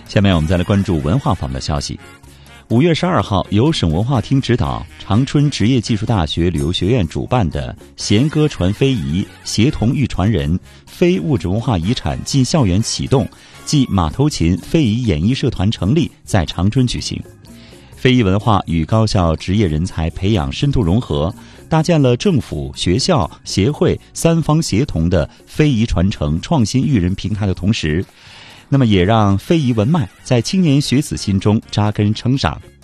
下面我们再来关注文化方面的消息。5月12号，由省文化厅指导、长春职业技术大学旅游学院主办的弦歌传非遗，协同育传人，非物质文化遗产进校园启动暨马头琴非遗演艺社团成立在长春举行。非遗文化与高校职业人才培养深度融合，搭建了政府、学校、协会三方协同的非遗传承创新育人平台的同时，那么也让非遗文脉在青年学子心中扎根成长。